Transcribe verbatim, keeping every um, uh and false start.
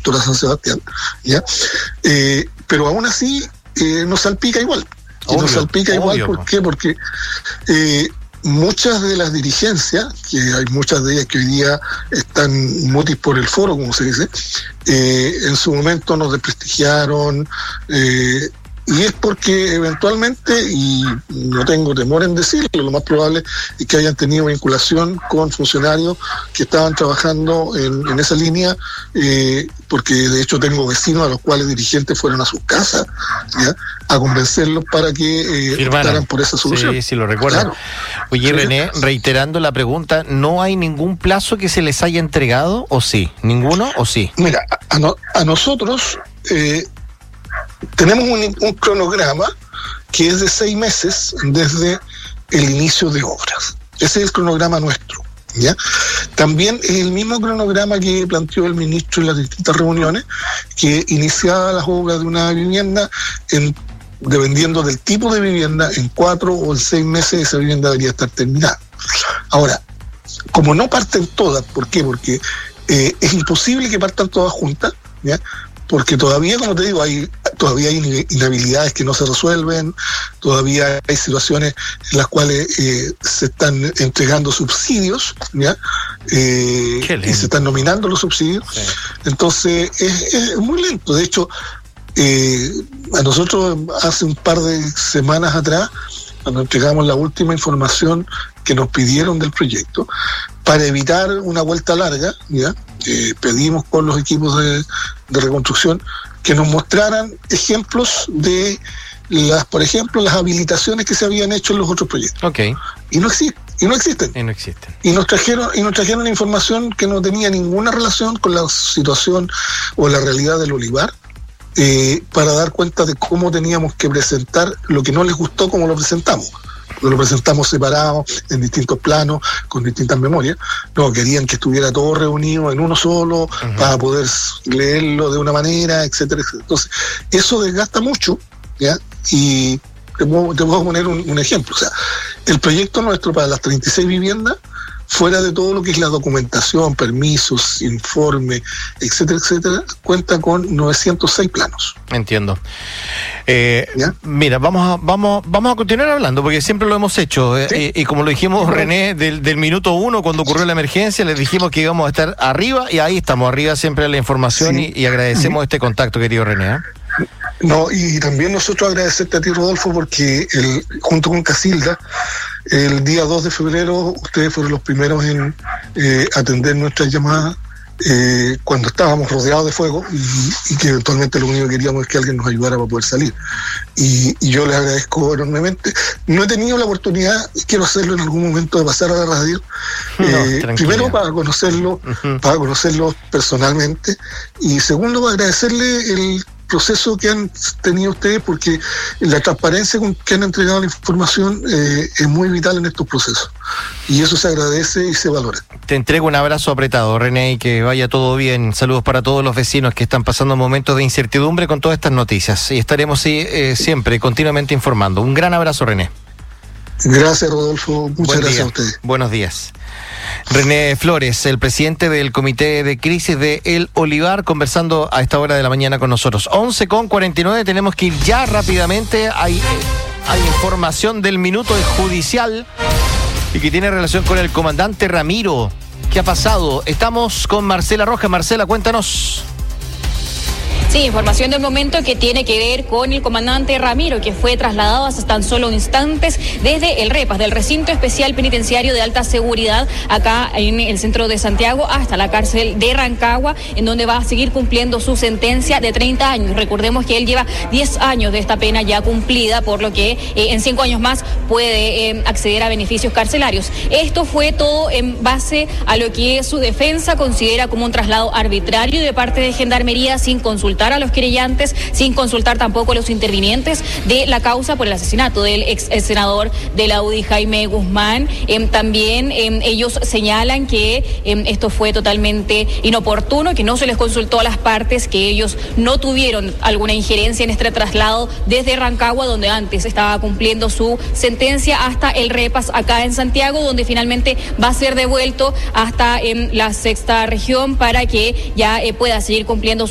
Víctor a San Sebastián, ¿ya? Eh, pero aún así eh, nos salpica igual. Y nos salpica igual, ¿por qué? Porque eh, muchas de las dirigencias, que hay muchas de ellas que hoy día están mutis por el foro, como se dice, eh, en su momento nos desprestigiaron, eh, y es porque eventualmente, y no tengo temor en decirlo, lo más probable es que hayan tenido vinculación con funcionarios que estaban trabajando en, en esa línea, eh, porque de hecho tengo vecinos a los cuales dirigentes fueron a sus casas, ¿ya?, a convencerlos para que eh, optaran por esa solución. Sí, sí, lo recuerdo. Claro. Oye, sí. René, reiterando la pregunta, ¿no hay ningún plazo que se les haya entregado o sí? ¿Ninguno o sí? Mira, a, no, a nosotros eh, tenemos un, un cronograma que es de seis meses desde el inicio de obras. Ese es el cronograma nuestro, ¿ya? También es el mismo cronograma que planteó el ministro en las distintas reuniones, que iniciaba las obras de una vivienda en, dependiendo del tipo de vivienda, en cuatro o en seis meses esa vivienda debería estar terminada. Ahora, como no parten todas, ¿por qué? Porque eh, es imposible que partan todas juntas, ¿ya? Porque todavía, como te digo, hay todavía hay inhabilidades que no se resuelven, todavía hay situaciones en las cuales eh, se están entregando subsidios, ¿ya? Eh, y se están nominando los subsidios. Sí. Entonces, es, es muy lento. De hecho, eh, a nosotros hace un par de semanas atrás, cuando entregamos la última información que nos pidieron del proyecto, para evitar una vuelta larga, ¿ya? Eh, pedimos con los equipos de, de reconstrucción que nos mostraran ejemplos de las, por ejemplo, las habilitaciones que se habían hecho en los otros proyectos. Okay. Y no existen, y no existen. Y no existen. Y nos trajeron, y nos trajeron información que no tenía ninguna relación con la situación o la realidad del olivar, eh, para dar cuenta de cómo teníamos que presentar lo que no les gustó, como lo presentamos. Lo presentamos separado, en distintos planos, con distintas memorias. No, querían que estuviera todo reunido en uno solo, uh-huh, para poder leerlo de una manera, etcétera, etcétera. Entonces, eso desgasta mucho, ¿ya? Y te puedo, te puedo poner un, un ejemplo. O sea, el proyecto nuestro para las treinta y seis viviendas, fuera de todo lo que es la documentación, permisos, informe, etcétera, etcétera, cuenta con novecientos seis planos. Entiendo. Eh, mira, vamos a, vamos, vamos a continuar hablando, porque siempre lo hemos hecho. ¿Sí? Eh, y como lo dijimos, sí, René, del, del minuto uno, cuando ocurrió la emergencia, les dijimos que íbamos a estar arriba, y ahí estamos, arriba siempre la información, sí, y, y agradecemos uh-huh. este contacto, querido René. ¿eh? No, y también nosotros agradecerte a ti, Rodolfo, porque el, junto con Casilda, el día dos de febrero, ustedes fueron los primeros en eh, atender nuestras llamadas eh, cuando estábamos rodeados de fuego, y, y que eventualmente lo único que queríamos es que alguien nos ayudara para poder salir. Y, y yo les agradezco enormemente. No he tenido la oportunidad, y quiero hacerlo en algún momento, de pasar a la radio, eh, no, primero para conocerlo, uh-huh. para conocerlo personalmente, y segundo para agradecerle el proceso que han tenido ustedes, porque la transparencia con que han entregado la información eh, es muy vital en estos procesos, y eso se agradece y se valora. Te entrego un abrazo apretado, René, y que vaya todo bien. Saludos para todos los vecinos que están pasando momentos de incertidumbre con todas estas noticias, y estaremos eh, siempre continuamente informando. Un gran abrazo, René. Gracias, Rodolfo, muchas Buen gracias día. a ustedes. Buenos días. René Flores, el presidente del Comité de Crisis de El Olivar, conversando a esta hora de la mañana con nosotros. once con cuarenta y nueve, tenemos que ir ya rápidamente. Hay, hay información del minuto judicial y que tiene relación con el comandante Ramiro. ¿Qué ha pasado? Estamos con Marcela Rojas. Marcela, cuéntanos. Sí, información del momento que tiene que ver con el comandante Ramiro, que fue trasladado hace tan solo instantes desde el REPAS, del Recinto Especial Penitenciario de Alta Seguridad, acá en el centro de Santiago, hasta la cárcel de Rancagua, en donde va a seguir cumpliendo su sentencia de treinta años. Recordemos que él lleva diez años de esta pena ya cumplida, por lo que eh, en cinco años más puede eh, acceder a beneficios carcelarios. Esto fue todo en base a lo que su defensa considera como un traslado arbitrario de parte de Gendarmería, sin consultar a los querellantes, sin consultar tampoco a los intervinientes de la causa por el asesinato del ex senador de la U D I, Jaime Guzmán. Eh, también eh, ellos señalan que eh, esto fue totalmente inoportuno, que no se les consultó a las partes, que ellos no tuvieron alguna injerencia en este traslado desde Rancagua, donde antes estaba cumpliendo su sentencia, hasta el REPAS acá en Santiago, donde finalmente va a ser devuelto hasta en la sexta región para que ya eh, pueda seguir cumpliendo su